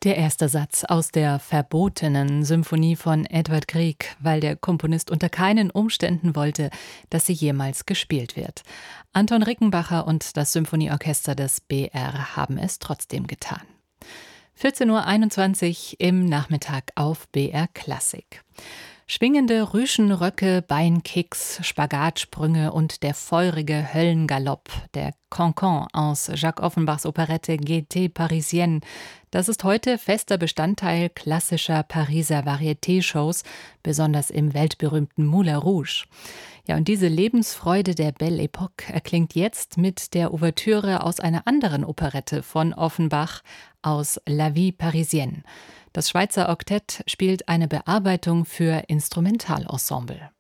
Der erste Satz aus der verbotenen Symphonie von Edvard Grieg, weil der Komponist unter keinen Umständen wollte, dass sie jemals gespielt wird. Anton Rickenbacher und das Symphonieorchester des BR haben es trotzdem getan. 14:21 Uhr im Nachmittag auf BR Klassik. Schwingende Rüschenröcke, Beinkicks, Spagatsprünge und der feurige Höllengalopp, der Cancan aus Jacques Offenbachs Operette Gaieté Parisienne, das ist heute fester Bestandteil klassischer Pariser Varieté-Shows, besonders im weltberühmten Moulin Rouge. Ja, und diese Lebensfreude der Belle Époque erklingt jetzt mit der Ouvertüre aus einer anderen Operette von Offenbach, aus La Vie Parisienne. Das Schweizer Oktett spielt eine Bearbeitung für Instrumentalensemble.